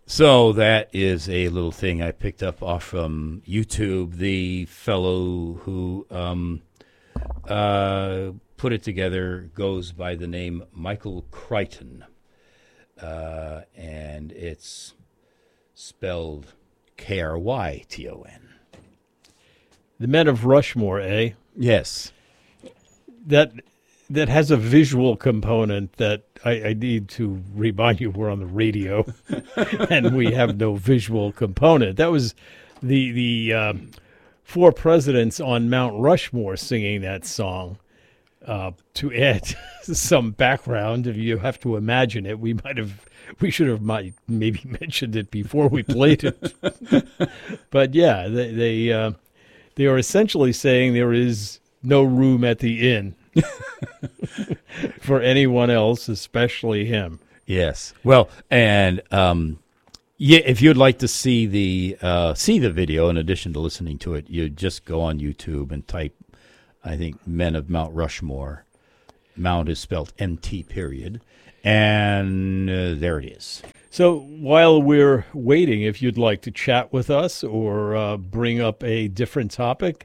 So that is a little thing I picked up off from YouTube. The fellow who put it together goes by the name Michael Crichton, and it's spelled Kryton. The Men of Rushmore, eh? Yes. That has a visual component that I need to remind you we're on the radio and we have no visual component. That was the four presidents on Mount Rushmore singing that song. To add some background, if you have to imagine it, we should have maybe mentioned it before we played it. But yeah, they are essentially saying there is no room at the inn for anyone else, especially him. Yes. Well, and if you'd like to see the video in addition to listening to it, you just go on YouTube and type, I think, Men of Mount Rushmore. Mount is spelled MT period, and there it is. So while we're waiting, if you'd like to chat with us or bring up a different topic,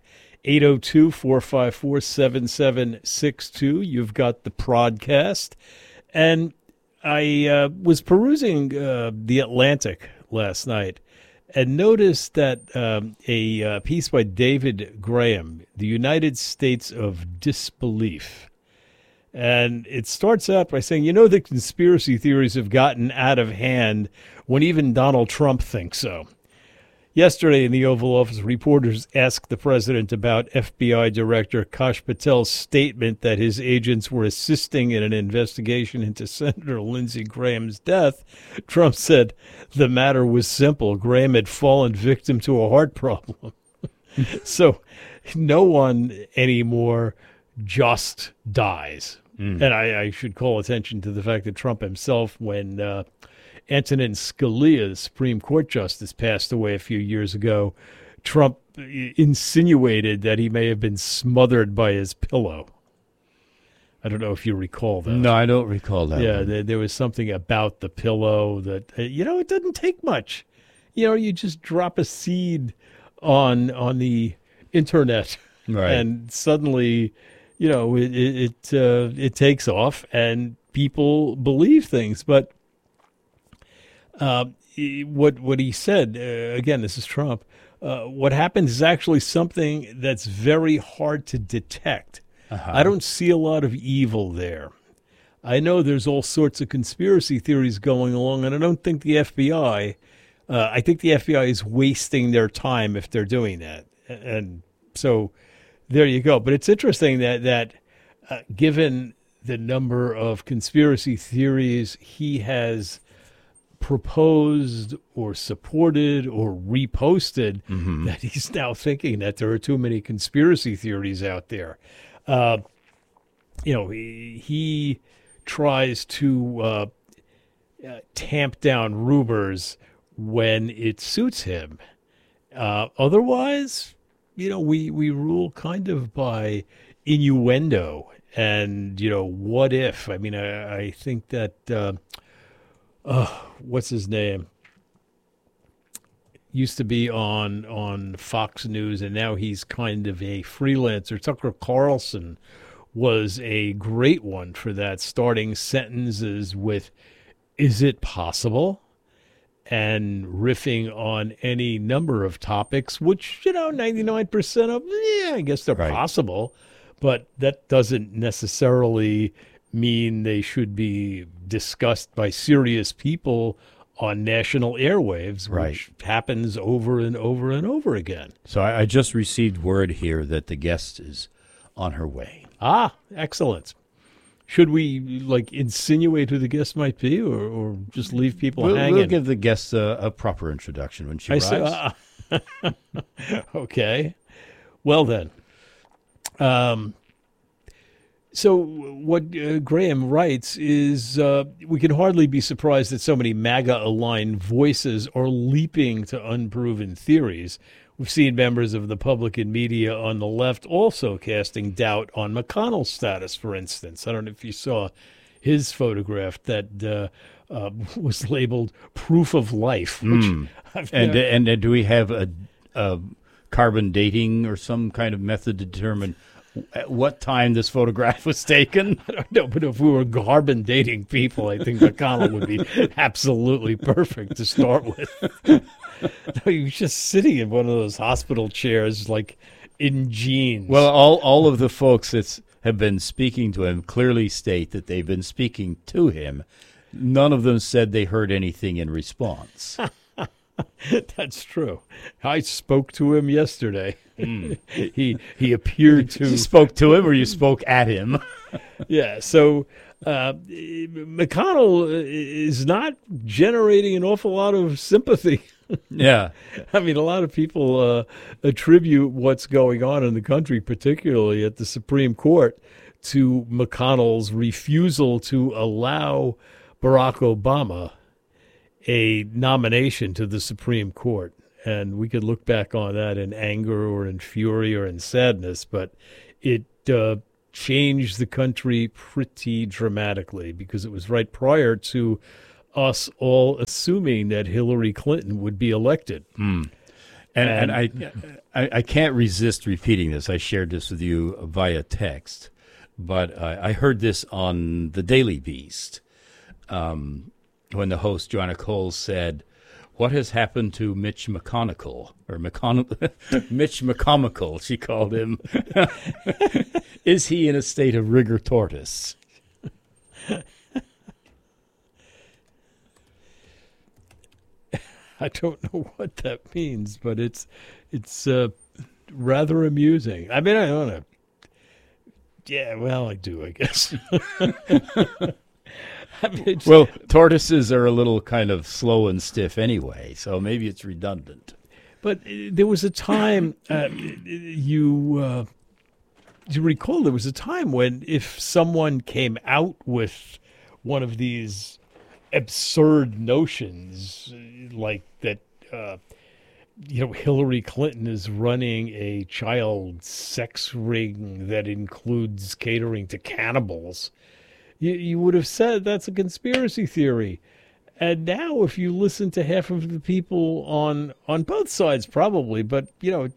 802-454-7762. You've got the Prodcast. And I was perusing The Atlantic last night and noticed that a piece by David Graham, The United States of Disbelief. And it starts out by saying, the conspiracy theories have gotten out of hand when even Donald Trump thinks so. Yesterday in the Oval Office, reporters asked the president about FBI Director Kash Patel's statement that his agents were assisting in an investigation into Senator Lindsey Graham's death. Trump said the matter was simple. Graham had fallen victim to a heart problem. So no one anymore just dies. And I should call attention to the fact that Trump himself, when Antonin Scalia, the Supreme Court Justice, passed away a few years ago, Trump insinuated that he may have been smothered by his pillow. I don't know if you recall that. No, I don't recall that. Yeah, there was something about the pillow that, it doesn't take much. You just drop a seed on the internet, right, and suddenly, it takes off and people believe things. But what he said, again, this is Trump, what happens is actually something that's very hard to detect. I don't see a lot of evil there. I know there's all sorts of conspiracy theories going along, and I don't think the FBI, I think the FBI is wasting their time if they're doing that. And so there you go. But it's interesting that given the number of conspiracy theories he has proposed or supported or reposted, that he's now thinking that there are too many conspiracy theories out there. He tries to tamp down rumors when it suits him. Otherwise, we rule kind of by innuendo and, what if? I mean, I think that, what's his name? Used to be on Fox News, and now he's kind of a freelancer. Tucker Carlson was a great one for that, starting sentences with, "Is it possible?" and riffing on any number of topics, which, 99% of, I guess they're possible, but that doesn't necessarily mean they should be discussed by serious people on national airwaves, which happens over and over and over again. So I just received word here that the guest is on her way. Ah, excellent. Should we insinuate who the guest might be, or just leave people hanging? We'll give the guest a proper introduction when she arrives. Okay. Well then. So what Graham writes is, we can hardly be surprised that so many MAGA-aligned voices are leaping to unproven theories. We've seen members of the public and media on the left also casting doubt on McConnell's status, for instance. I don't know if you saw his photograph that was labeled proof of life. Which I've never- And do we have a carbon dating or some kind of method to determine at what time this photograph was taken? I don't know, but if we were carbon dating people, I think McConnell would be absolutely perfect to start with. No, he was just sitting in one of those hospital chairs, like in jeans. Well, all of the folks that have been speaking to him clearly state that they've been speaking to him. None of them said they heard anything in response. That's true. I spoke to him yesterday. He appeared to. You spoke to him or you spoke at him? Yeah, so McConnell is not generating an awful lot of sympathy. Yeah. I mean, a lot of people attribute what's going on in the country, particularly at the Supreme Court, to McConnell's refusal to allow Barack Obama a nomination to the Supreme Court. And we could look back on that in anger or in fury or in sadness, but it changed the country pretty dramatically because it was right prior to us all assuming that Hillary Clinton would be elected. And I can't resist repeating this. I shared this with you via text, but I heard this on the Daily Beast when the host, Joanna Cole, said, "What has happened to Mitch McConnell?" Or Mitch McConnell, she called him. Is he in a state of rigor tortis? I don't know what that means, but it's rather amusing. I mean, I don't know. Yeah, well, I do, I guess. I mean, Well, tortoises are a little kind of slow and stiff anyway, so maybe it's redundant. but there was a time you recall there was a time when if someone came out with one of these absurd notions like that Hillary Clinton is running a child sex ring that includes catering to cannibals, you would have said that's a conspiracy theory. And now if you listen to half of the people on both sides probably, but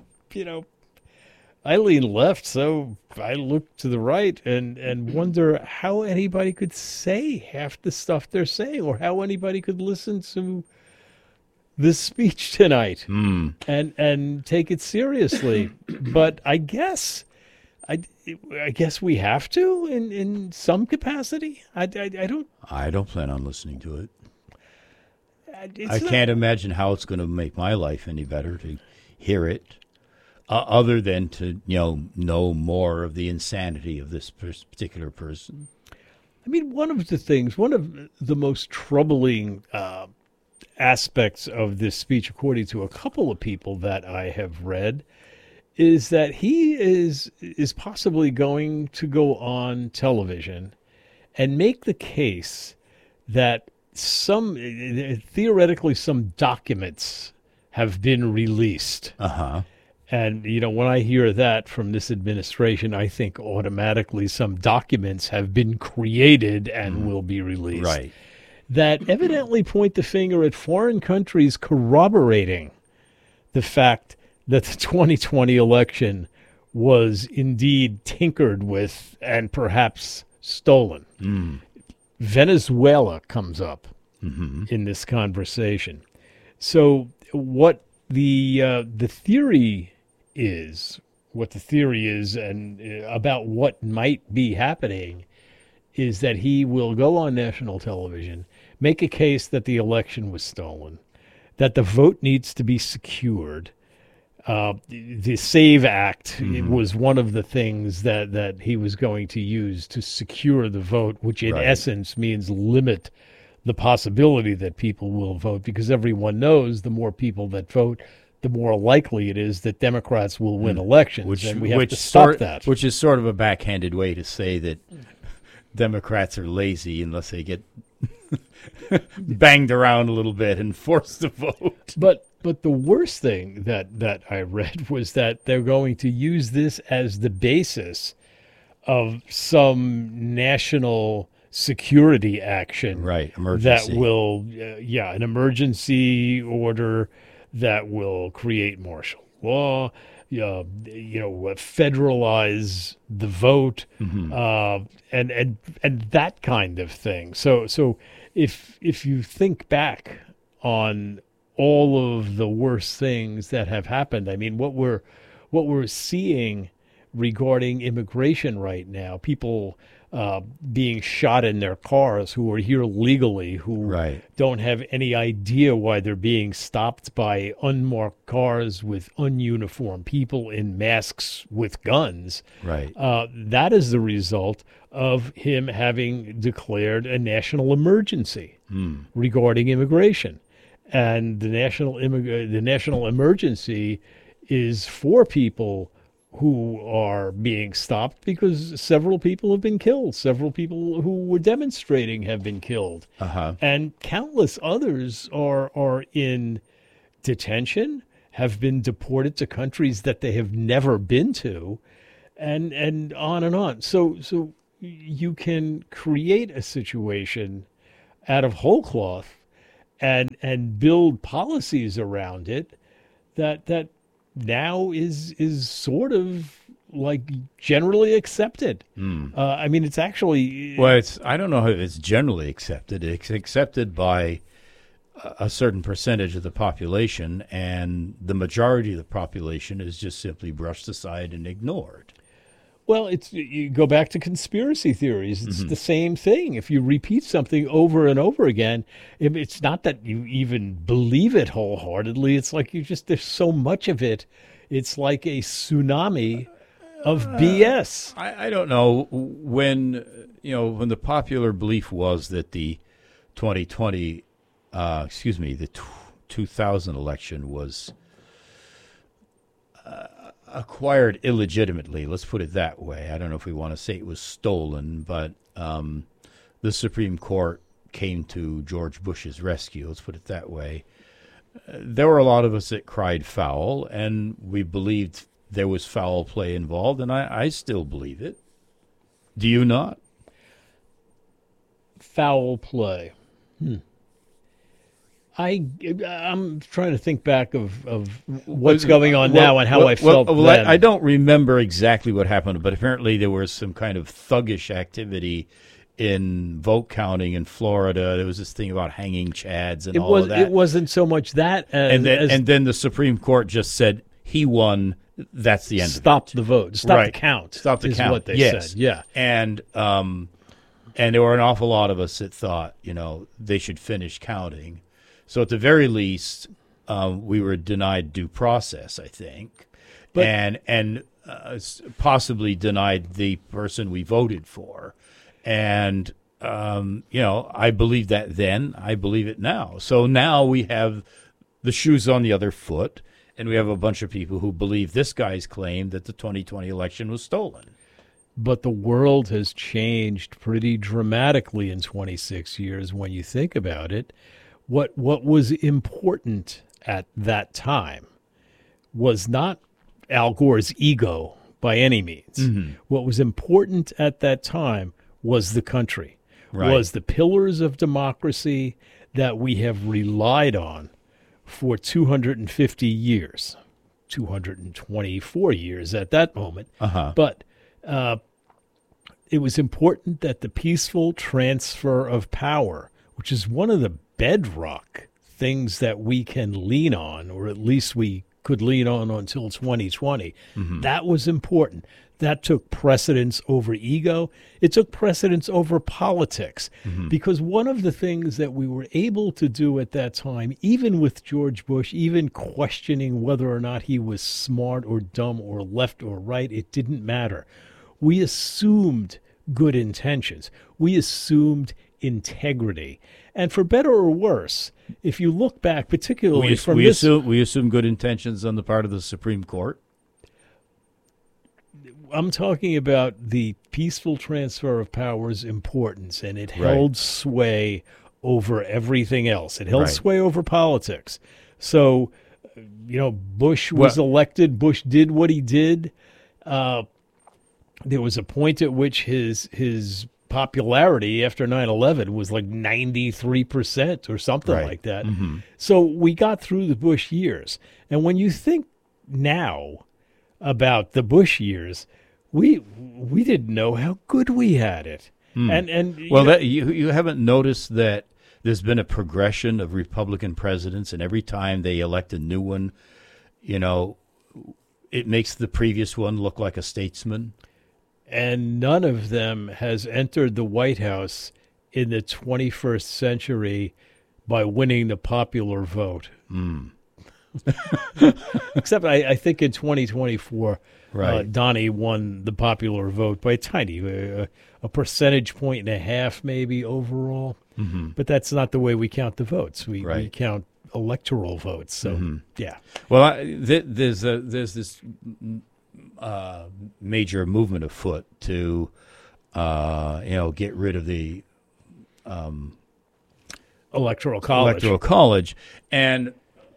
I lean left, so I look to the right and wonder how anybody could say half the stuff they're saying or how anybody could listen to this speech tonight and take it seriously. But I guess we have to in some capacity. I don't. I don't plan on listening to it. It's I not- can't imagine how it's going to make my life any better to hear it, other than to know more of the insanity of this particular person. I mean, one of the most troubling aspects of this speech, according to a couple of people that I have read, is that he is possibly going to go on television and make the case that theoretically some documents have been released. Uh-huh. And, when I hear that from this administration, I think automatically some documents have been created and will be released. Right. That evidently point the finger at foreign countries corroborating the fact that the 2020 election was indeed tinkered with and perhaps stolen. Venezuela comes up in this conversation. So what the theory is, and about what might be happening is that he will go on national television, make a case that the election was stolen, that the vote needs to be secured. The SAVE Act was one of the things that he was going to use to secure the vote, which in essence means limit the possibility that people will vote, because everyone knows the more people that vote, the more likely it is that Democrats will win elections, and we have to stop that. Which is sort of a backhanded way to say that Democrats are lazy unless they get banged around a little bit and forced to vote. But the worst thing that I read was that they're going to use this as the basis of some national security action, Right, emergency. that will, an emergency order that will create martial law, federalize the vote, and that kind of thing. So if you think back on all of the worst things that have happened, I mean, what we're seeing regarding immigration right now, people being shot in their cars who are here legally, who Right. don't have any idea why they're being stopped by unmarked cars with ununiformed people in masks with guns. Right. That is the result of him having declared a national emergency regarding immigration. And the national emergency is for people who are being stopped because several people have been killed. Several people who were demonstrating have been killed. Uh-huh. And countless others are in detention, have been deported to countries that they have never been to, and on and on. So you can create a situation out of whole cloth and build policies around it that now is sort of like generally accepted. I mean, it's actually Well, I don't know if it's generally accepted. It's accepted by a certain percentage of the population, and the majority of the population is just simply brushed aside and ignored. Well, you go back to conspiracy theories. It's the same thing. If you repeat something over and over again, it's not that you even believe it wholeheartedly. It's like there's so much of it. It's like a tsunami of BS. I don't know when the popular belief was that the 2020, the 2000 election was acquired illegitimately. Let's put it that way. I don't know if we want to say it was stolen, but the Supreme Court came to George Bush's rescue. Let's put it that way. There were a lot of us that cried foul, and we believed there was foul play involved, and I still believe it. Do you not? Foul play. I'm trying to think back of what's going on now and how I felt then. I don't remember exactly what happened, but apparently there was some kind of thuggish activity in vote counting in Florida. There was this thing about hanging chads and all of that. It wasn't so much that, and then the Supreme Court just said he won. That's the end. Stop the vote. Stop the count. Stop the is count. What they yes. said. Yeah. And there were an awful lot of us that thought they should finish counting. So at the very least, we were denied due process, I think, and possibly denied the person we voted for. And, I believed that then. I believe it now. So now we have the shoes on the other foot, and we have a bunch of people who believe this guy's claim that the 2020 election was stolen. But the world has changed pretty dramatically in 26 years when you think about it. What was important at that time was not Al Gore's ego by any means. Mm-hmm. What was important at that time was the country, was the pillars of democracy that we have relied on for 250 years, 224 years at that moment. Uh-huh. But it was important that the peaceful transfer of power, which is one of the bedrock things that we can lean on, or at least we could lean on until 2020. Mm-hmm. That was important. That took precedence over ego. It took precedence over politics. Mm-hmm. Because one of the things that we were able to do at that time, even with George Bush, even questioning whether or not he was smart or dumb or left or right, it didn't matter. We assumed good intentions. We assumed integrity. And for better or worse, if you look back, particularly we assume good intentions on the part of the Supreme Court. I'm talking about the peaceful transfer of power's importance, and it held sway over everything else. It held sway over politics. So, Bush was elected. Bush did what he did. There was a point at which his popularity after 9/11 was like 93% or something Right. like that. So we got through the Bush years. And when you think now about the Bush years, we didn't know how good we had it. And Well, that you haven't noticed that there's been a progression of Republican presidents, and every time they elect a new one, it makes the previous one look like a statesman. and none of them has entered the White House in the 21st century by winning the popular vote. Except I think in 2024, Right. Donnie won the popular vote by a tiny, a percentage point and a half maybe overall. But that's not the way we count the votes. We Right. count electoral votes. So, yeah. Well, there's this major movement afoot to get rid of the Electoral college. electoral college, and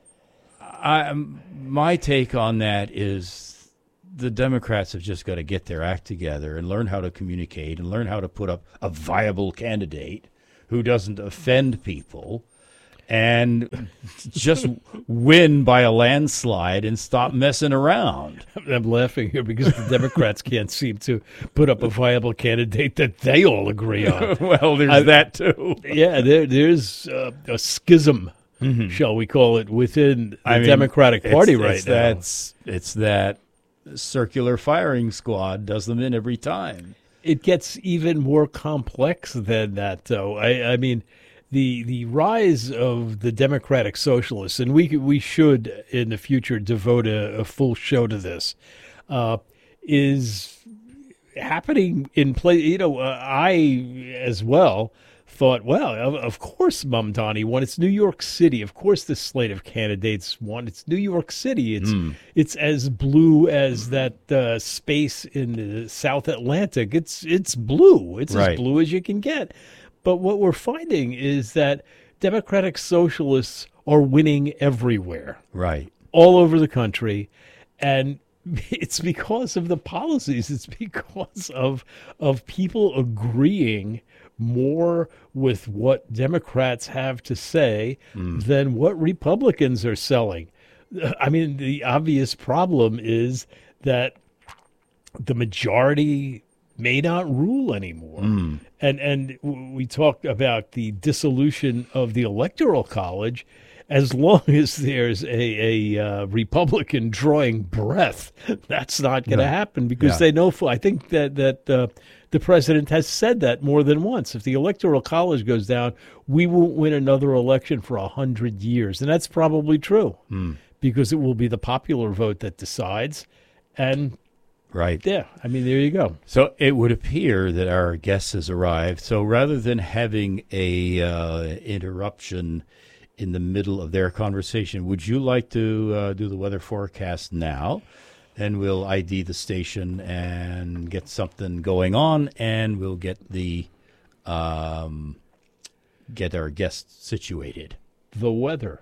my take on that is the Democrats have just got to get their act together and learn how to communicate and learn how to put up a viable candidate who doesn't offend people and just win by a landslide and stop messing around. I'm laughing here because the Democrats can't seem to put up a viable candidate that they all agree on. Well, there's that too. Yeah, there's a schism, shall we call it, within the Democratic Party right now. It's that circular firing squad does them in every time. It gets even more complex than that, though. I mean, the rise of the Democratic Socialists, and we should in the future devote a full show to this, is happening in place. I as well thought, well, of course, Mamdani won. It's New York City. Of course, the slate of candidates won. It's New York City. It's as blue as that space in the South Atlantic. It's blue. It's Right. as blue as you can get. But what we're finding is that Democratic Socialists are winning everywhere, Right. all over the country, and it's because of the policies. It's because of people agreeing more with what Democrats have to say than what Republicans are selling. I mean, the obvious problem is that the majority may not rule anymore. And we talked about the dissolution of the Electoral College. As long as there's a Republican drawing breath, that's not going to happen because they know. I think that the president has said that more than once. If the Electoral College goes down, we won't win another election for 100 years, and that's probably true because it will be the popular vote that decides. And Right. yeah, I mean, there you go. So it would appear that our guest has arrived. So rather than having a interruption in the middle of their conversation, would you like to do the weather forecast now? And we'll ID the station and get something going on, and we'll get get our guest situated. The weather.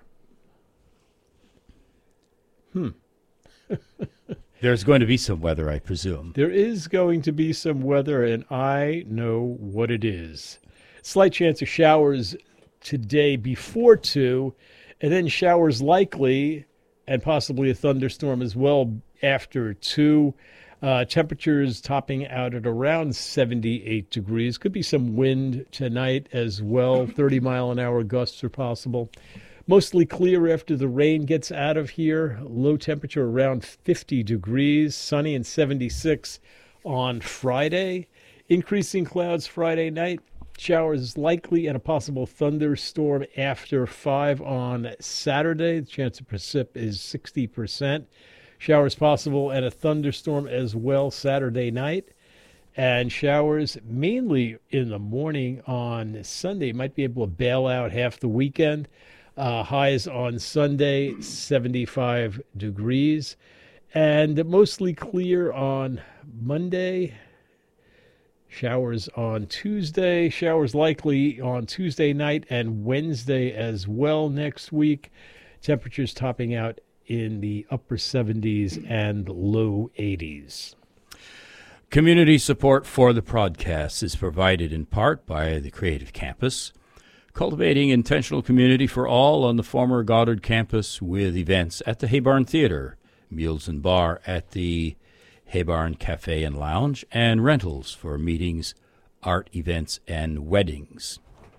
There's going to be some weather, I presume. There is going to be some weather, and I know what it is. Slight chance of showers today before 2, and then showers likely, and possibly a thunderstorm as well after 2. Temperatures topping out at around 78 degrees. Could be some wind tonight as well. 30-mile-an-hour gusts are possible. Mostly clear after the rain gets out of here. Low temperature around 50 degrees. Sunny and 76 on Friday. Increasing clouds Friday night. Showers likely and a possible thunderstorm after 5 on Saturday. The chance of precip is 60%. Showers possible and a thunderstorm as well Saturday night. And showers mainly in the morning on Sunday. Might be able to bail out half the weekend. Highs on Sunday, 75 degrees. And mostly clear on Monday. Showers on Tuesday. Showers likely on Tuesday night and Wednesday as well next week. Temperatures topping out in the upper 70s and low 80s. Community support for the podcast is provided in part by the Creative Campus, cultivating intentional community for all on the former Goddard campus with events at the Haybarn Theater, meals and bar at the Haybarn Cafe and Lounge, and rentals for meetings, art events, and weddings.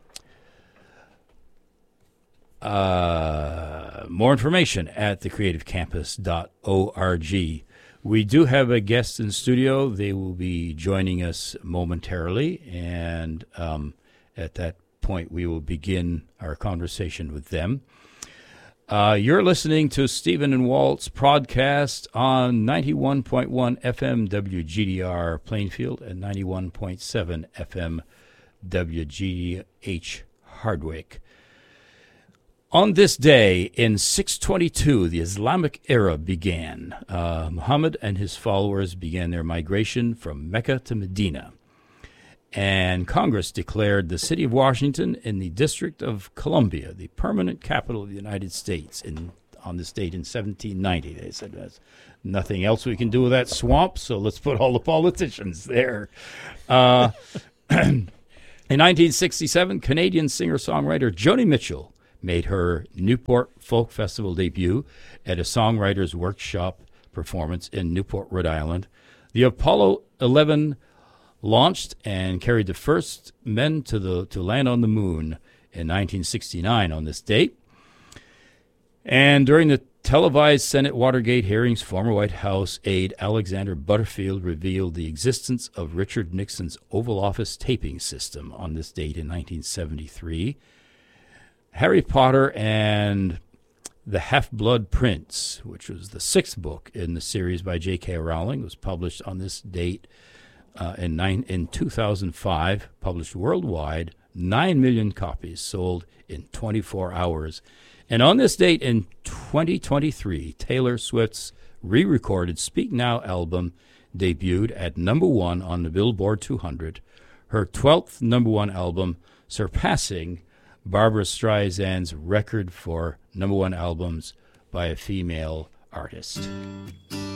More information at thecreativecampus.org. We do have a guest in studio. They will be joining us momentarily, and at that point, we will begin our conversation with them. You're listening to Stephen and Walt's podcast on 91.1 FM WGDR Plainfield and 91.7 FM WGH Hardwick. On this day, in 622, the Islamic era began. Muhammad and his followers began their migration from Mecca to Medina. And Congress declared the city of Washington in the District of Columbia the permanent capital of the United States on this date in 1790. They said there's nothing else we can do with that swamp, so let's put all the politicians there. In 1967, Canadian singer-songwriter Joni Mitchell made her Newport Folk Festival debut at a songwriters workshop performance in Newport, Rhode Island. The Apollo 11 launched and carried the first men to land on the moon in 1969 on this date. And during the televised Senate Watergate hearings, former White House aide Alexander Butterfield revealed the existence of Richard Nixon's Oval Office taping system on this date in 1973. Harry Potter and the Half-Blood Prince, which was the sixth book in the series by J.K. Rowling, was published on this date in 2005, published worldwide, 9 million copies sold in 24 hours. And on this date in 2023, Taylor Swift's re-recorded Speak Now album debuted at number 1 on the Billboard 200, her 12th number 1 album, surpassing Barbra Streisand's record for number 1 albums by a female artist.